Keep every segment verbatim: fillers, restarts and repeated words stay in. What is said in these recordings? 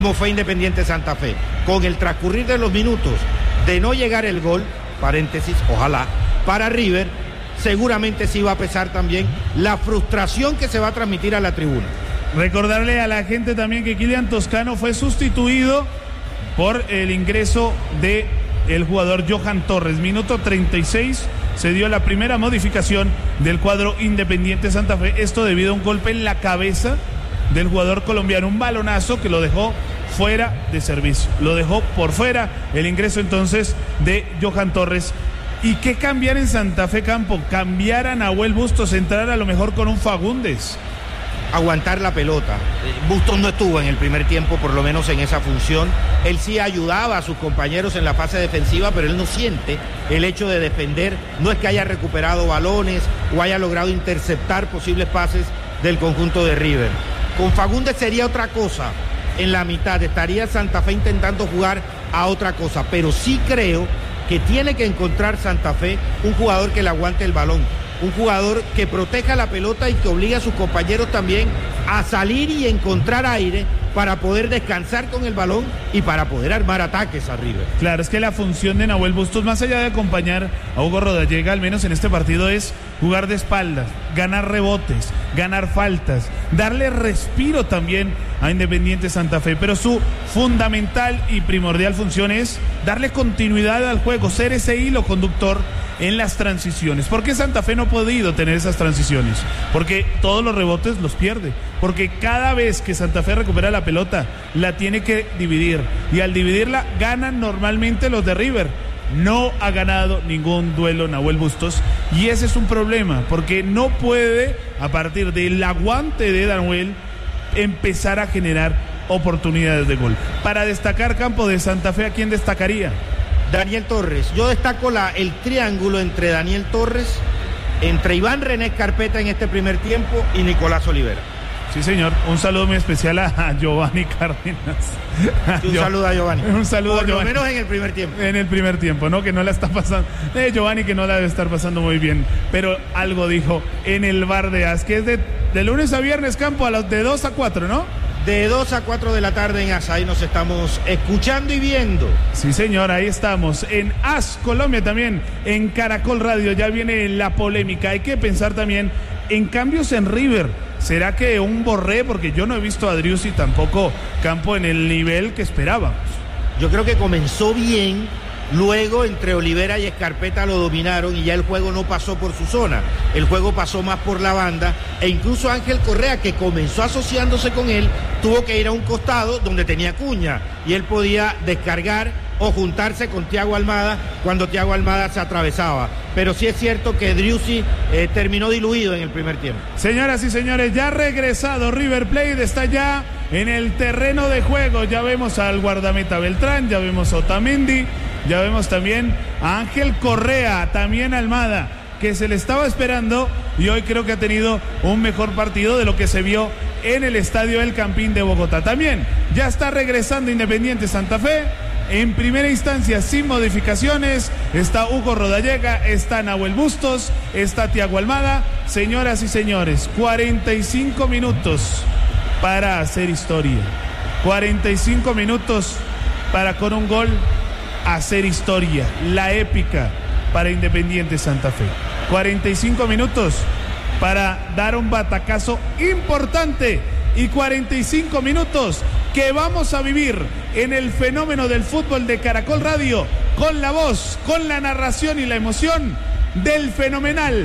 como fue Independiente Santa Fe. Con el transcurrir de los minutos de no llegar el gol, paréntesis, ojalá, para River, seguramente sí va a pesar también la frustración que se va a transmitir a la tribuna. Recordarle a la gente también que Kylian Toscano fue sustituido por el ingreso de el jugador Johan Torres. Minuto treinta y seis se dio la primera modificación del cuadro Independiente Santa Fe. Esto debido a un golpe en la cabeza del jugador colombiano, un balonazo que lo dejó fuera de servicio, lo dejó por fuera. El ingreso entonces de Johan Torres. ¿Y qué cambiar en Santa Fe, Campo? Cambiar a Nahuel Bustos, entrar a lo mejor con un Fagundes. Aguantar la pelota. Bustos no estuvo en el primer tiempo, por lo menos en esa función. Él sí ayudaba a sus compañeros en la fase defensiva, pero él no siente el hecho de defender. No es que haya recuperado balones o haya logrado interceptar posibles pases del conjunto de River. Con Fagundes sería otra cosa. En la mitad estaría Santa Fe intentando jugar a otra cosa, pero sí creo que tiene que encontrar Santa Fe un jugador que le aguante el balón, un jugador que proteja la pelota y que obligue a sus compañeros también a salir y encontrar aire para poder descansar con el balón y para poder armar ataques a River. Claro, es que la función de Nahuel Bustos, más allá de acompañar a Hugo Rodallega, al menos en este partido, es jugar de espaldas, ganar rebotes, ganar faltas, darle respiro también a Independiente Santa Fe, pero su fundamental y primordial función es darle continuidad al juego, ser ese hilo conductor en las transiciones. ¿Por qué Santa Fe no ha podido tener esas transiciones? Porque todos los rebotes los pierde, porque cada vez que Santa Fe recupera la pelota, la tiene que dividir, y al dividirla ganan normalmente los de River. No ha ganado ningún duelo Nahuel Bustos, y ese es un problema, porque no puede, a partir del aguante de Nahuel, empezar a generar oportunidades de gol. Para destacar, Campo, de Santa Fe, ¿a quién destacaría? Daniel Torres. Yo destaco la, el triángulo entre Daniel Torres, entre Iván René Escarpeta en este primer tiempo y Nicolás Olivera. Sí, señor. Un saludo muy especial a Giovanni Cárdenas. Sí, un saludo a Giovanni. Un saludo Por a Giovanni. Por lo menos en el primer tiempo. En el primer tiempo, ¿no? Que no la está pasando. Eh, Giovanni que no la debe estar pasando muy bien. Pero algo dijo en el bar de As, que es de, de lunes a viernes, Campo, a los de dos a cuatro, ¿no? De dos a cuatro de la tarde en As, ahí nos estamos escuchando y viendo. Sí, señor, ahí estamos. En As Colombia también, en Caracol Radio, ya viene la polémica. Hay que pensar también en cambios en River. ¿Será que un Borré? Porque yo no he visto a Driussi tampoco, Campo, en el nivel que esperábamos. Yo creo que comenzó bien, luego entre Olivera y Escarpeta lo dominaron y ya el juego no pasó por su zona, el juego pasó más por la banda, e incluso Ángel Correa, que comenzó asociándose con él, tuvo que ir a un costado donde tenía cuña y él podía descargar o juntarse con Thiago Almada cuando Thiago Almada se atravesaba. Pero sí es cierto que Driussi eh, terminó diluido en el primer tiempo. Señoras y señores, ya ha regresado River Plate, está ya en el terreno de juego. Ya vemos al guardameta Beltrán, ya vemos a Otamendi, ya vemos también a Ángel Correa, también a Almada, que se le estaba esperando y hoy creo que ha tenido un mejor partido de lo que se vio en el estadio El Campín de Bogotá. También ya está regresando Independiente Santa Fe. En primera instancia, sin modificaciones, está Hugo Rodallega, está Nahuel Bustos, está Thiago Almada. Señoras y señores, cuarenta y cinco minutos para hacer historia. cuarenta y cinco minutos para, con un gol, hacer historia. La épica para Independiente Santa Fe. cuarenta y cinco minutos para dar un batacazo importante. Y cuarenta y cinco minutos que vamos a vivir en el fenómeno del fútbol de Caracol Radio, con la voz, con la narración y la emoción del fenomenal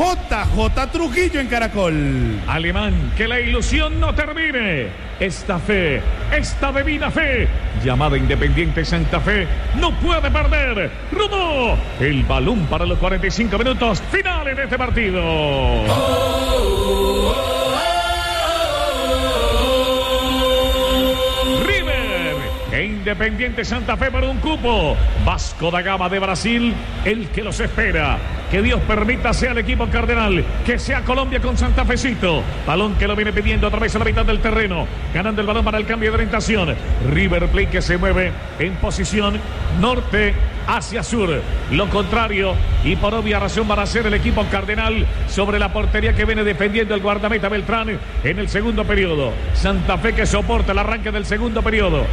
J J Trujillo en Caracol. Alemán, que la ilusión no termine. Esta fe, esta bebida fe, llamada Independiente Santa Fe, no puede perder. Rodó el balón para los cuarenta y cinco minutos finales de este partido. Oh, oh, oh. e Independiente Santa Fe por un cupo. Vasco da Gama de Brasil, el que los espera. Que Dios permita sea el equipo cardenal, que sea Colombia con Santa Fecito. Balón que lo viene pidiendo a través de la mitad del terreno, ganando el balón para el cambio de orientación. River Plate que se mueve en posición norte hacia sur, lo contrario, y por obvia razón van a ser el equipo cardenal sobre la portería que viene defendiendo el guardameta Beltrán en el segundo periodo. Santa Fe que soporta el arranque del segundo periodo.